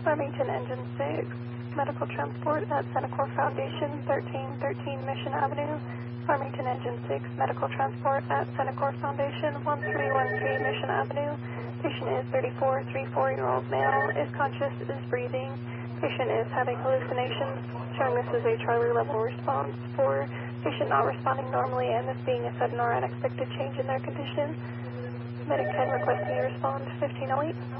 Farmington Engine 6, medical transport at Centacor Foundation, 1313 Mission Avenue. Farmington Engine 6, medical transport at Centacor Foundation, 1313 Mission Avenue. Patient is 34-year-old male, is conscious, is breathing. Patient is having hallucinations, showing this is a Charlie level response for patient not responding normally and this being a sudden or unexpected change in their condition. Medic 10 requesting you respond, 1508.